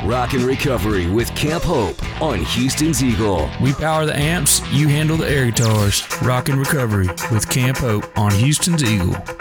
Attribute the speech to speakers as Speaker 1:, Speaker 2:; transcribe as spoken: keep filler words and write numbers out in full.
Speaker 1: Rock and Recovery with Camp Hope on Houston's Eagle.
Speaker 2: We power the amps, you handle the air guitars. Rock and Recovery with Camp Hope on Houston's Eagle.